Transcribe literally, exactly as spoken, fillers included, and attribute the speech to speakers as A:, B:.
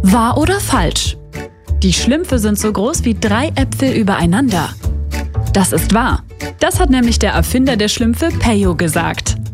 A: Wahr oder falsch? Die Schlümpfe sind so groß wie drei Äpfel übereinander. Das ist wahr. Das hat nämlich der Erfinder der Schlümpfe Peyo gesagt.